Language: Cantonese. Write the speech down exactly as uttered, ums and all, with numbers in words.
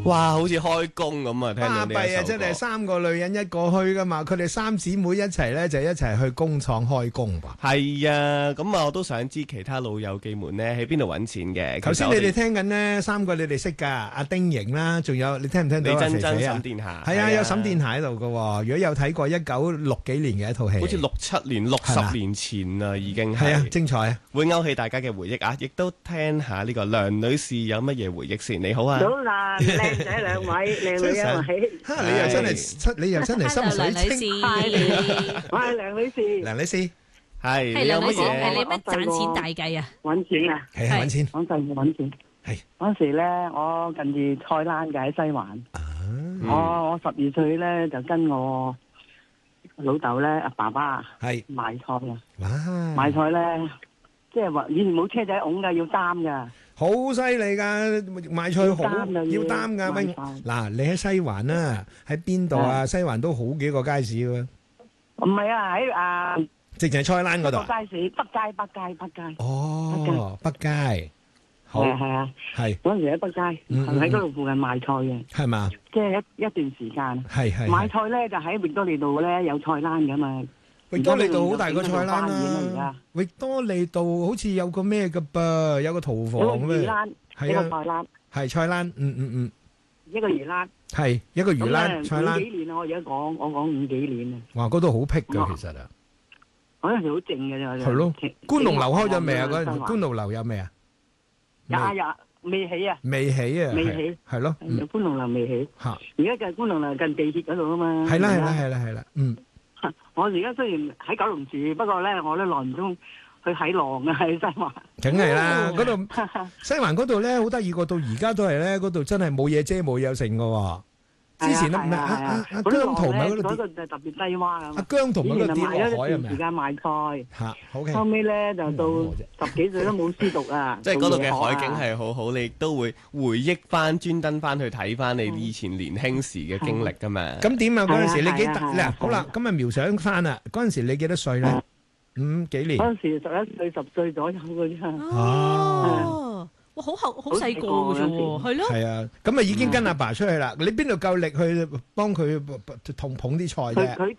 哇，好似開工咁啊！聽到呢一巴閉啊！ 首歌真係三個女人一個墟噶嘛，佢哋三姊妹一齊咧就一齊去工廠開工吧。 係啊，咁啊，我都想知其他老友記們咧喺邊度揾錢嘅。 頭先你哋聽緊呢三個你哋識噶，阿丁瑩啦，仲有你聽唔聽到啊？ 李珍珍、 肥肥啊沈殿霞， 係啊，有沈殿霞喺度噶。如果有睇過一九六幾年嘅一套戲， 好似六七年、六十年前啊，已經係啊， 係精彩啊！ 會勾起大家嘅回憶啊！亦都聽下呢個梁女士有乜嘢回憶先。你好啊， 早啦，靚仔兩位，靚女一位。 哈！你又真係你又真係心水清。 我係梁女士。 梁女士係係你有乜梁女士，係嘢？ 你乜賺錢大計啊？ 揾錢啊！ 係啊，揾錢講細個揾錢。 係嗰時咧，我近住菜欄嘅喺西環。 啊， 我我十二歲咧就跟我老豆咧阿爸爸係賣菜啊！ 哇， 賣菜咧，即係話以前冇車仔擁㗎，要擔㗎。 好犀利噶，賣菜好要擔㗎要擔噶。喂， 賣菜嗱，你喺西環啊？喺邊度啊？西環都好幾個街市喎， 唔係啊，喺啊直情係菜欄嗰度。 街市北街北街北街。 哦，北街，好係啊係啊， 係嗰陣時喺北街， 嗯嗯喺嗰度附近賣菜嘅， 係嘛？ 即係一一段時間。 係係係。 買菜咧就喺域多利道咧有菜欄噶嘛， 域多利道好大個菜欄而家而啦家。 域多利道好似有個咩嘅噃，有個屠有個房咩？ 魚欄，一係啊， 個菜欄， 係菜欄，嗯嗯嗯， 一個魚欄。 係一個魚欄咁菜欄。 咧五幾年啊，我而家講，我講五幾年啊， 哇，嗰度好僻噶，其實啊， 嗰陣時好靜嘅咋。 係咯。觀龍樓開咗未啊？嗰陣時西環觀龍樓有未啊？ 有有未起啊？ 未起啊，係未起係咯，嗯觀龍樓未起， 嚇， 而家就係觀龍樓近地鐵嗰度啊嘛。 係啦係啦係啦係啦，嗯。 我而家雖然喺九龍住，不過咧我都耐唔中去睇浪啊，喺西環。 梗係啦，嗰度西環嗰度咧好得意過，到而家都係咧，嗰度真係冇嘢遮冇嘢剩噶喎。之前咧唔係阿阿阿姜濤咪喺嗰度跌， 嗰度就特別低窪咁。 阿姜濤咪喺嗰度跌落海係以前就賣咗一段時咪啊？ 間賣菜， 嚇，好嘅。 後尾咧就到十幾歲都冇書讀啊。 即係嗰度嘅海景係係好好，你亦都會回憶翻，專登翻去睇翻你以前年輕時嘅經歷噶嘛。 咁點啊？嗰陣時你幾大？ 係啊係啊嗱，好啦，咁啊描想翻啦。嗰陣時你幾多歲咧？五幾年？ 嗰陣時十一歲十歲左右嗰啲啊。 哦，哇，好後好細個嘅啫喎，係咯。 係啊，咁啊已經跟阿爸出去啦。你邊度夠力去幫佢捧捧啲菜啫？ 佢佢